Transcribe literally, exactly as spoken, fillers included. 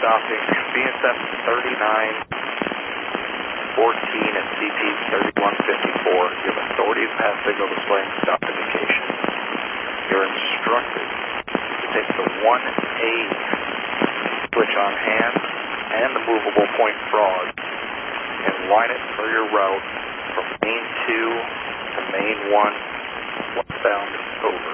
stopping B S F thirty-nine fourteen and C P thirty-one fifty-four. You have authority to pass signal displaying stop indication. You're instructed to take the one A switch on hand and the movable point frog and line it for your route from main two to main one, westbound, over.